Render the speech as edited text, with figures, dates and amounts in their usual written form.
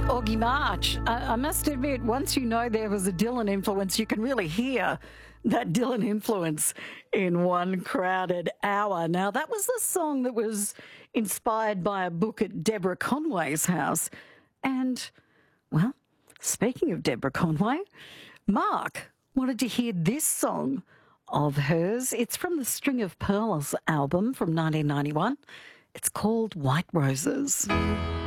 Augie March. I must admit, once you know there was a Dylan influence, you can really hear that Dylan influence in One Crowded Hour. Now, that was the song that was inspired by a book at Deborah Conway's house. And, well, speaking of Deborah Conway, Mark wanted to hear this song of hers. It's from the String of Pearls album from 1991. It's called White Roses.